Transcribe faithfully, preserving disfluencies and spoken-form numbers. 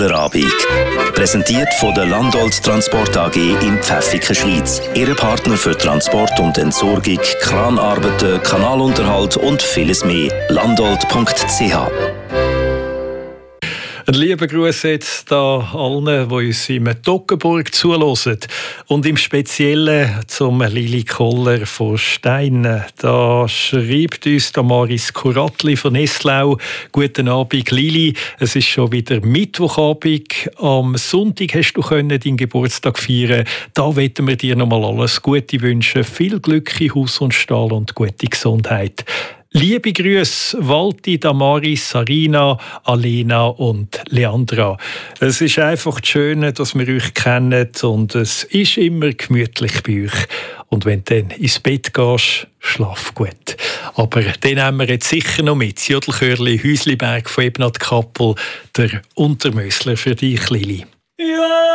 Der Abend. Präsentiert von der Landolt Transport A G in Pfäffiken, Schweiz. Ihre Partner für Transport und Entsorgung, Kranarbeiten, Kanalunterhalt und vieles mehr. landolt punkt c h. Ein lieber Gruß jetzt da allen, die uns im Toggenburg zuhören. Und im Speziellen zum Lili Koller von Stein. Da schreibt uns der Maris Kuratli von Eslau. Guten Abend, Lili. Es ist schon wieder Mittwochabend. Am Sonntag hast du können deinen Geburtstag feiern. Da wollen wir dir nochmal alles Gute wünschen. Viel Glück in Haus und Stall und gute Gesundheit. Liebe Grüße, Walti, Damaris, Sarina, Alena und Leandra. Es ist einfach schön, dass wir euch kennen und es ist immer gemütlich bei euch. Und wenn du dann ins Bett gehst, schlaf gut. Aber den haben wir jetzt sicher noch mit. Jodelchörli, Häusliberg von Ebnat Kappel, der Untermösler für dich, Lili. Ja.